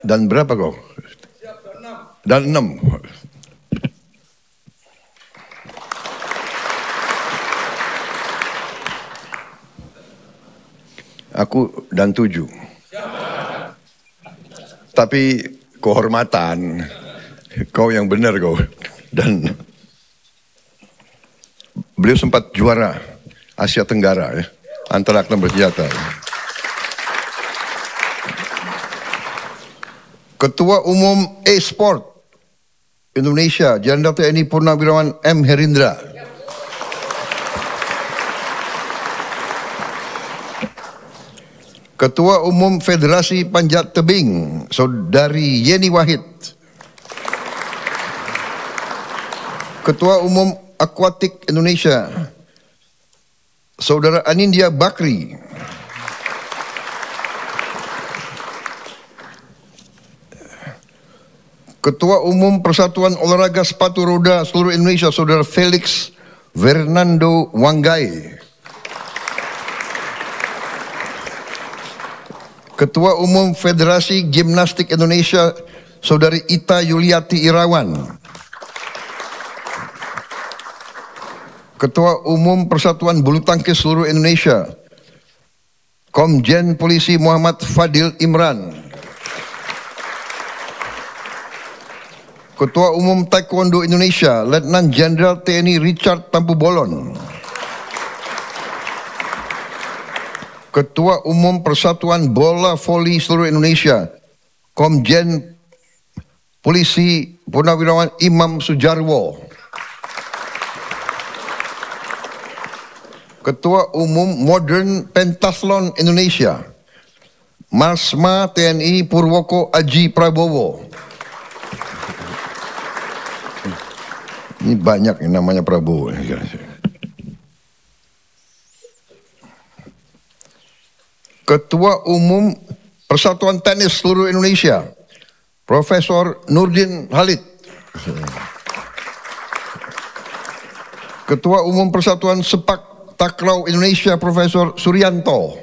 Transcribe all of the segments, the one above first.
Dan berapa kau? Dan 6. Aku dan 7. Tapi kehormatan, kau yang benar kau. Dan beliau sempat juara Asia Tenggara ya, antara aklam bersenjata. Ketua Umum E-Sport Indonesia, Jenderal TNI Purnawirawan M. Herindra. Ketua Umum Federasi Panjat Tebing, Saudari Yeni Wahid. Ketua Umum Aquatic Indonesia, Saudara Anindya Bakri. Ketua Umum Persatuan Olahraga Sepatu Roda Seluruh Indonesia, Saudara Felix Fernando Wanggai. Ketua Umum Federasi Gimnastik Indonesia, Saudari Ita Yuliati Irawan. Ketua Umum Persatuan Bulu Tangkis Seluruh Indonesia, Komjen Polisi Muhammad Fadil Imran. Ketua Umum Taekwondo Indonesia, Letnan Jenderal TNI Richard Tampu Bolon. Ketua Umum Persatuan Bola Voli Seluruh Indonesia, Komjen Polisi Purnawirawan Imam Sujarwo. Ketua Umum Modern Pentathlon Indonesia, Marsma TNI Purwoko Aji Prabowo. Ini banyak yang namanya Prabowo. Ketua Umum Persatuan Tenis Seluruh Indonesia, Profesor Nurdin Halid. Ketua Umum Persatuan Sepak Takraw Indonesia, Profesor Suryanto.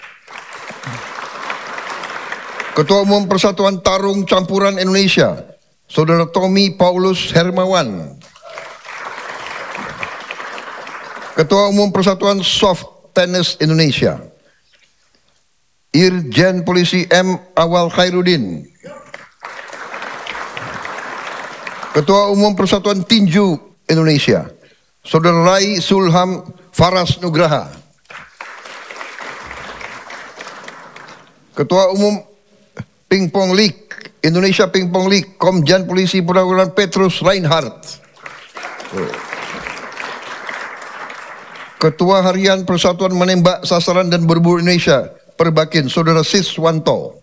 Ketua Umum Persatuan Tarung Campuran Indonesia, Saudara Tommy Paulus Hermawan. Ketua Umum Persatuan Soft Tennis Indonesia, Irjen Polisi M. Awal Khairuddin. Ketua Umum Persatuan Tinju Indonesia, Saudara Rai Sulham Faras Nugraha. Ketua Umum Pingpong League Indonesia Pingpong League, Komjen Polisi Purnawirawan Petrus Reinhardt. Ketua Harian Persatuan Menembak Sasaran dan Berburu Indonesia, Perbakin, Saudara Siswanto.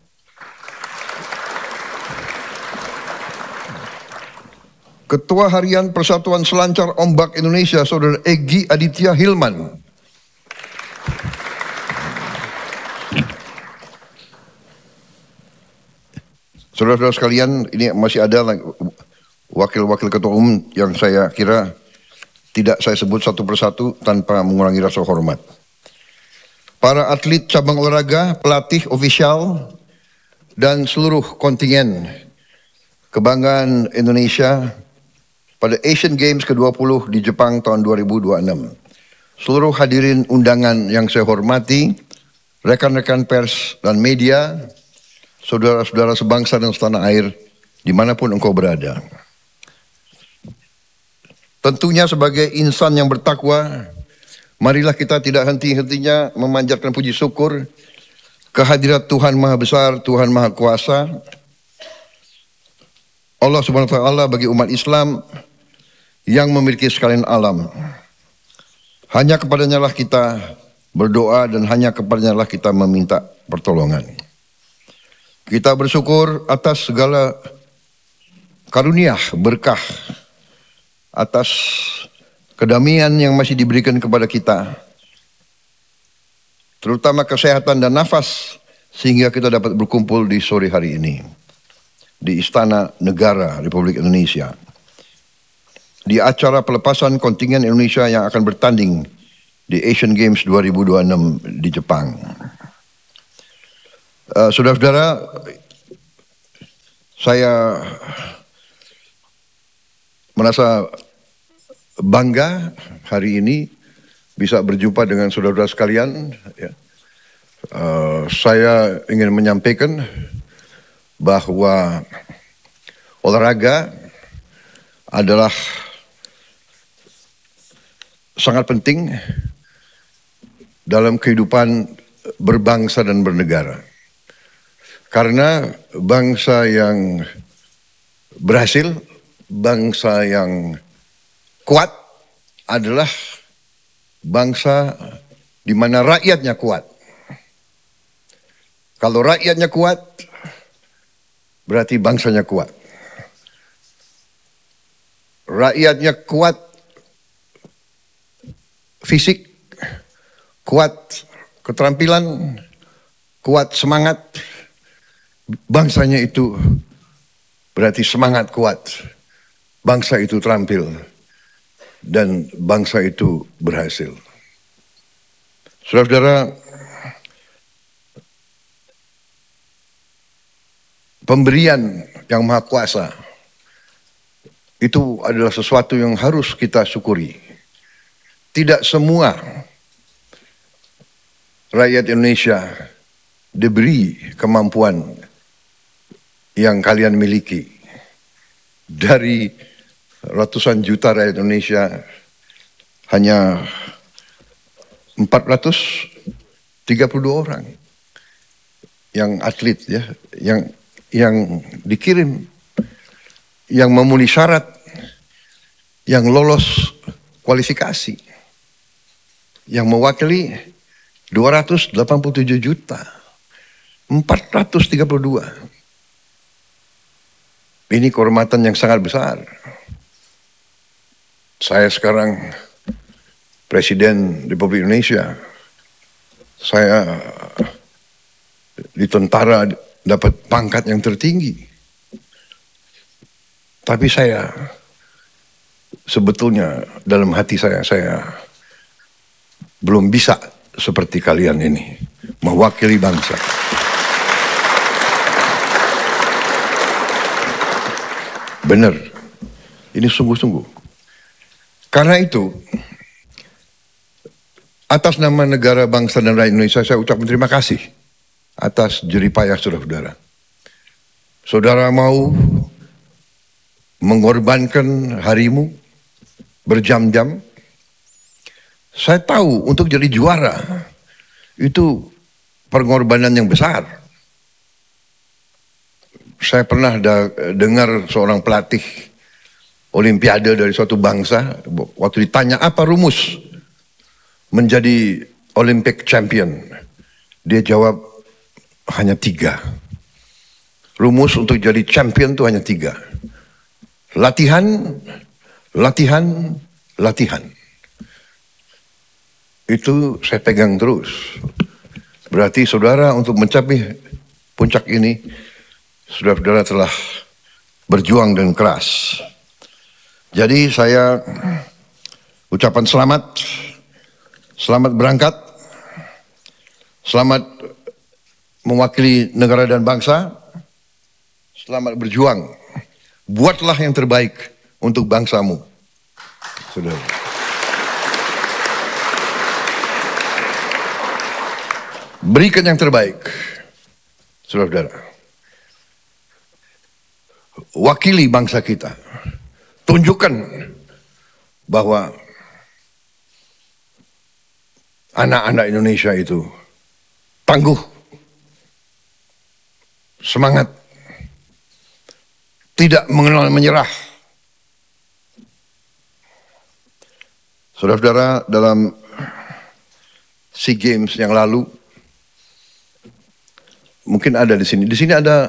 Ketua Harian Persatuan Selancar Ombak Indonesia, Saudara Egi Aditya Hilman. Saudara-saudara sekalian, ini masih ada wakil-wakil ketua umum yang saya kira tidak saya sebut satu persatu tanpa mengurangi rasa hormat. Para atlet cabang olahraga, pelatih, ofisial, dan seluruh kontingen kebanggaan Indonesia pada Asian Games ke-20 di Jepang tahun 2026. Seluruh hadirin undangan yang saya hormati, rekan-rekan pers dan media, saudara-saudara sebangsa dan setanah air, dimanapun engkau berada. Tentunya sebagai insan yang bertakwa, marilah kita tidak henti-hentinya memanjatkan puji syukur kehadirat Tuhan Maha Besar, Tuhan Maha Kuasa, Allah Subhanahu wa Ta'ala bagi umat Islam yang memiliki sekalian alam. Hanya kepadanya lah kita berdoa dan hanya kepadanya lah kita meminta pertolongan. Kita bersyukur atas segala karunia, berkah, atas kedamaian yang masih diberikan kepada kita, terutama kesehatan dan nafas, sehingga kita dapat berkumpul di sore hari ini di Istana Negara Republik Indonesia di acara pelepasan kontingen Indonesia yang akan bertanding di Asian Games 2026 di Jepang. Saudara-saudara, Saya merasa bangga hari ini bisa berjumpa dengan saudara-saudara sekalian. Ya. Saya ingin menyampaikan bahwa olahraga adalah sangat penting dalam kehidupan berbangsa dan bernegara. Karena bangsa yang berhasil, bangsa yang kuat adalah bangsa di mana rakyatnya kuat. Kalau rakyatnya kuat, berarti bangsanya kuat. Rakyatnya kuat fisik, kuat keterampilan, kuat semangat, bangsanya itu berarti semangat kuat, bangsa itu terampil, dan bangsa itu berhasil. Saudara-saudara, pemberian yang maha kuasa itu adalah sesuatu yang harus kita syukuri. Tidak semua rakyat Indonesia diberi kemampuan yang kalian miliki. Dari ratusan juta rakyat Indonesia, hanya 432 orang yang atlet, ya, yang dikirim, yang memenuhi syarat, yang lolos kualifikasi, yang mewakili 287 juta 432. Ini kehormatan yang sangat besar. Saya sekarang Presiden Republik Indonesia. Saya di tentara dapat pangkat yang tertinggi. Tapi saya sebetulnya dalam hati saya belum bisa seperti kalian ini mewakili bangsa. Benar, ini sungguh-sungguh. Karena itu, atas nama negara, bangsa, dan rakyat Indonesia, saya ucapkan terima kasih atas jeripayah saudara-saudara. Saudara mau mengorbankan harimu berjam-jam. Saya tahu untuk jadi juara itu pengorbanan yang besar. Saya pernah dengar seorang pelatih olimpiade dari suatu bangsa, waktu ditanya apa rumus menjadi Olympic champion, dia jawab hanya 3. Rumus untuk jadi champion itu hanya 3. Latihan, latihan, latihan. Itu saya pegang terus. Berarti saudara untuk mencapai puncak ini, saudara-saudara telah berjuang dengan keras. Jadi saya ucapan selamat berangkat, selamat mewakili negara dan bangsa, selamat berjuang. Buatlah yang terbaik untuk bangsamu, saudara. Berikan yang terbaik, saudara-saudara. Wakili bangsa kita. Tunjukkan bahwa anak-anak Indonesia itu tangguh, semangat, tidak mengenal menyerah. Saudara-saudara, dalam SEA Games yang lalu, mungkin ada di sini. Di sini ada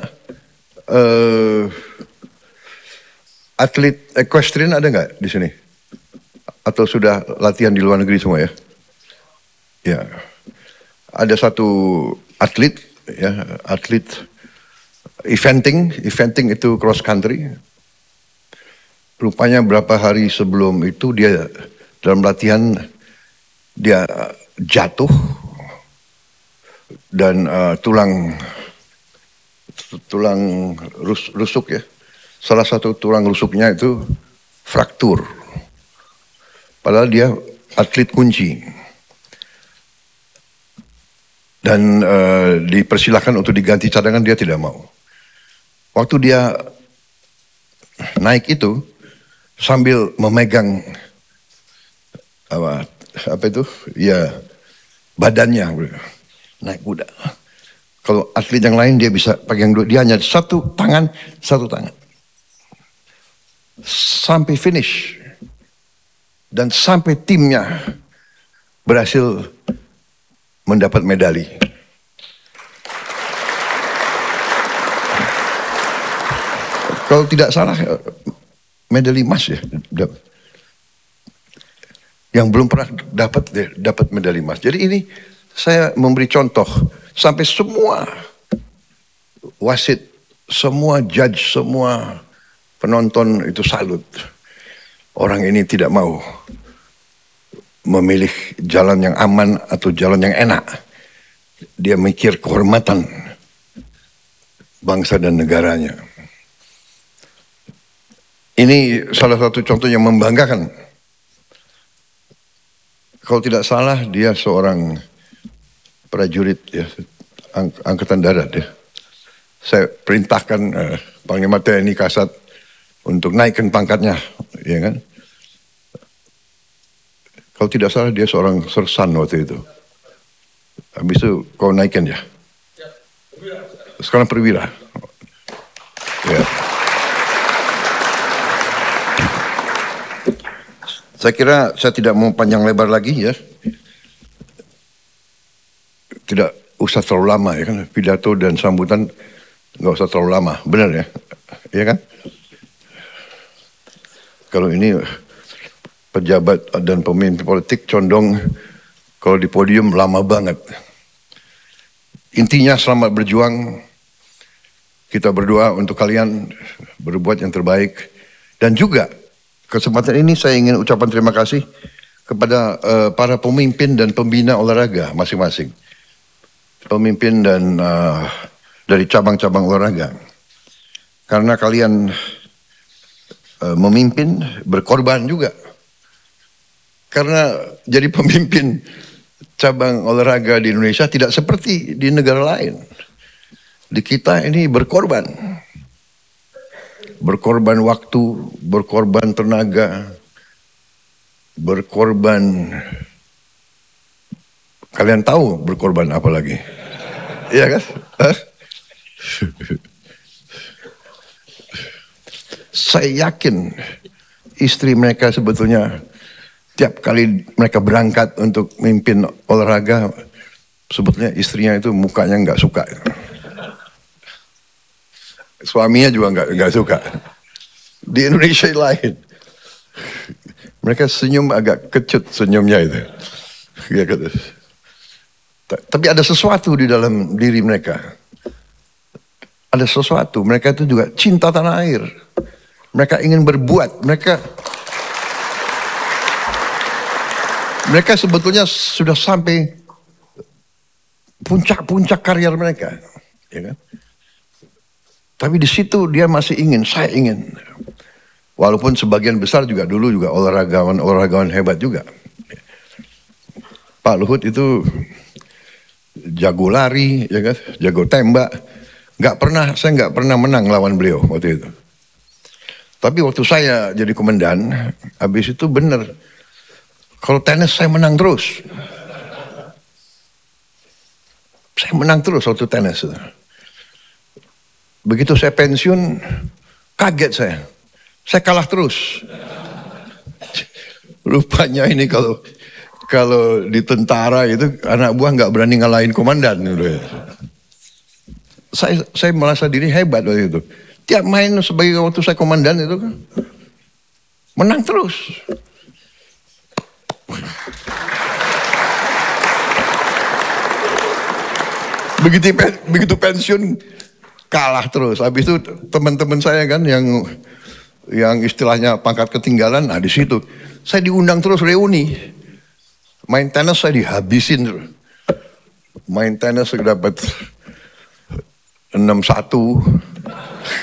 atlet equestrian, ada nggak di sini? Atau sudah latihan di luar negeri semua ya? Ya, ada satu atlet, ya, atlet eventing itu cross country. Rupanya berapa hari sebelum itu dia dalam latihan dia tulang rusuk ya. Salah satu tulang rusuknya itu fraktur. Padahal dia atlet kunci. Dan dipersilahkan untuk diganti cadangan, dia tidak mau. Waktu dia naik itu sambil memegang apa itu? Ya, badannya naik kuda. Kalau atlet yang lain dia bisa pegang dua, dia hanya satu tangan. Sampai finish. Dan sampai timnya berhasil mendapat medali. Kalau tidak salah medali emas ya. Yang belum pernah dapat medali emas. Jadi ini saya memberi contoh sampai semua wasit, semua judge, semua penonton itu salut. Orang ini tidak mau memilih jalan yang aman atau jalan yang enak. Dia mikir kehormatan bangsa dan negaranya. Ini salah satu contoh yang membanggakan. Kalau tidak salah dia seorang prajurit ya, angkatan darat ya. Saya perintahkan Panglima TNI Kasat untuk naikkan pangkatnya, ya kan? Kalau tidak salah dia seorang sersan waktu itu. Habis itu kau naikkan ya? Sekarang perwira. Ya. Saya kira saya tidak mau panjang lebar lagi ya. Tidak usah terlalu lama ya kan? Pidato dan sambutan nggak usah terlalu lama, benar ya? Iya kan? Kalau ini pejabat dan pemimpin politik condong kalau di podium lama banget. Intinya selamat berjuang. Kita berdoa untuk kalian berbuat yang terbaik. Dan juga kesempatan ini saya ingin ucapkan terima kasih kepada para pemimpin dan pembina olahraga masing-masing. Pemimpin dan dari cabang-cabang olahraga. Karena kalian memimpin, berkorban juga. Karena jadi pemimpin cabang olahraga di Indonesia tidak seperti di negara lain. Di kita ini berkorban. Berkorban waktu, berkorban tenaga, berkorban. Kalian tahu berkorban apa lagi? Iya kan? Saya yakin istri mereka sebetulnya tiap kali mereka berangkat untuk memimpin olahraga, sebetulnya istrinya itu mukanya nggak suka. Suaminya juga nggak suka. Di Indonesia lain, mereka senyum agak kecut senyumnya itu. Ya, tapi ada sesuatu di dalam diri mereka. Ada sesuatu. Mereka itu juga cinta tanah air. Mereka ingin berbuat, mereka sebetulnya sudah sampai puncak-puncak karir mereka, ya kan? Tapi di situ dia masih ingin, saya ingin. Walaupun sebagian besar juga dulu juga olahragawan hebat juga. Pak Luhut itu jago lari, ya kan? Jago tembak. Saya nggak pernah menang lawan beliau waktu itu. Tapi waktu saya jadi komandan, habis itu benar. Kalau tenis saya menang terus. Saya menang terus waktu tenis. Begitu saya pensiun, kaget saya. Saya kalah terus. Rupanya ini kalau di itu anak buah nggak berani ngalahin komandan. Saya merasa diri hebat waktu itu. Tiap main sebagai waktu saya komandan itu kan menang terus. Begitu pensiun kalah terus. Habis itu teman-teman saya kan yang istilahnya pangkat ketinggalan, nah di situ saya diundang terus reuni. Main tenis saya dihabisin terus. Main tenis saya dapat 61